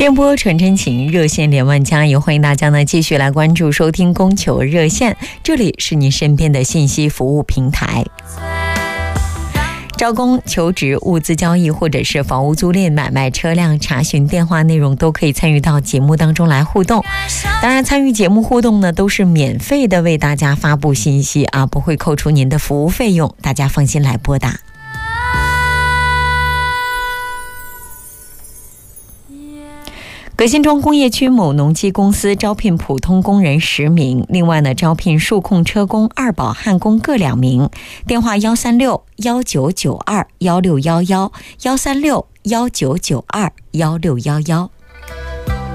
电波传真情，热线连万家，也欢迎大家呢继续来关注收听供求热线，这里是你身边的信息服务平台。招工、求职、物资交易或者是房屋租赁、买卖车辆查询电话内容都可以参与到节目当中来互动。当然参与节目互动呢都是免费的为大家发布信息啊，不会扣除您的服务费用，大家放心来拨打。葛新庄工业区某农机公司招聘普通工人10名，另外呢招聘数控车工、二保焊工各2名，电话136-1992-1611 136-1992-1611。